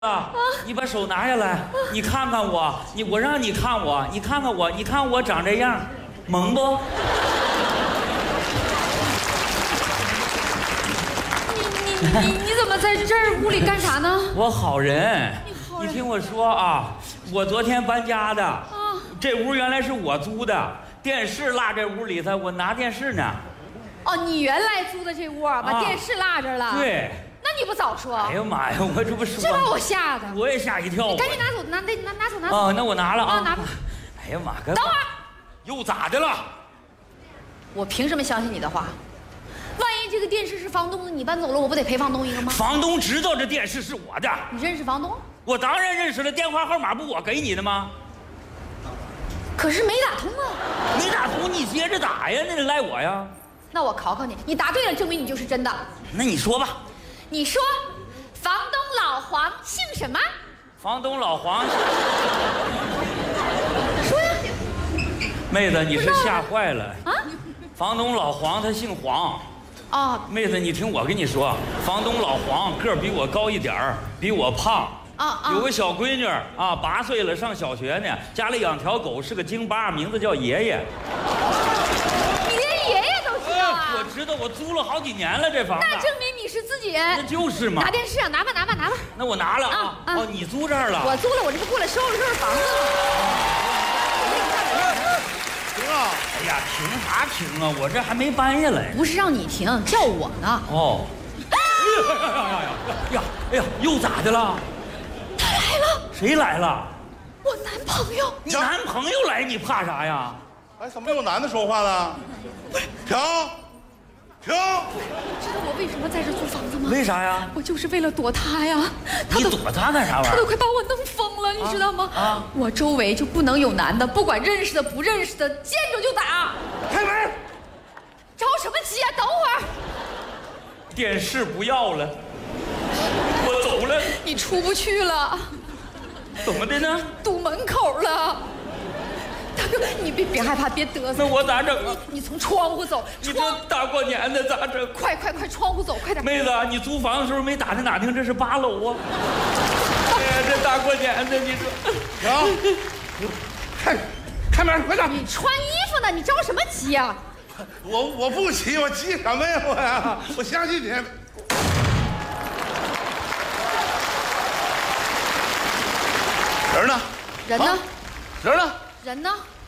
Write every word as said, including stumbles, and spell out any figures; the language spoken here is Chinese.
啊！你把手拿下来，你看看我，你我让你看我，你看看我，你看我长这样，萌不？ 你你你你怎么在这儿屋里干啥呢？ 我好人， 你好人你听我说啊，我昨天搬家的， 啊， 这屋原来是我租的，电视落这屋里头，我拿电视呢。 哦，你原来租的这屋，把电视落这儿了。 对。 那你不早说？ 哎呀妈呀，我这不说， 这把我吓的。 我也吓一跳。 赶紧拿走，拿拿拿拿走拿走。 啊，那我拿了啊。 啊，拿吧。 哎呀妈，等等会儿， 又咋的了？ 我凭什么相信你的话？万一这个电视是房东的，你搬走了，我不得赔房东一个吗？ 房东知道这电视是我的。 你认识房东？ 我当然认识了，电话号码不我给你的吗？ 可是没打通啊。 没打通，你接着打呀，那得赖我呀。 那我考考你，你答对了，证明你就是真的。 那你说吧。 你说，房东老黄姓什么？ 房东老黄。 说呀。 妹子，你是吓坏了啊！ 房东老黄他姓黄。 哦。 妹子，你听我跟你说，房东老黄个儿比我高一点儿，比我胖。 啊啊！ 有个小闺女啊，八岁了，上小学呢，家里养条狗，是个京巴，名字叫爷爷。 你连爷爷都知道啊？ 我知道，我租了好几年了这房子。 那证明你是自己人。 那就是嘛。 拿电视啊，拿吧拿吧拿吧。 那我拿了啊。 啊啊哦，你租这儿了？ 我租了，我这不过来收拾收拾房子了。 停啊！ 哎呀，停啥停啊？我这还没搬下来。 不是让你停，叫我呢。 哦。哎呀呀呀呀！哎呀，又咋的了？ 他来了。 谁来了？ 我男朋友。 你男朋友来，你怕啥呀？ 哎，怎么有男的说话呢？停！停！ 你知道我为什么在这租房子吗？ 为啥呀？ 我就是为了躲他呀。他都你躲他干啥玩意儿？ 他都快把我弄疯了，你知道吗？ 啊！ 我周围就不能有男的，不管认识的不认识的，见着就打。 开门！ 着什么急啊？等会儿。 电视不要了，我走了。 你出不去了。 怎么的呢？ 堵门口了。大哥，你别别害怕，别嘚瑟。 那我咋整啊？ 你从窗户走。 你这大过年的咋整？ 快快快，窗户走，快点。 妹子，你租房的时候没打听打听，这是八楼啊。哎呀，这大过年的，你说。 停！开开门，快点！ 你穿衣服呢，你着什么急啊？ 我我不急，我急什么呀？我呀，我相信你。人呢？ 人呢？ 人呢？ 人呢？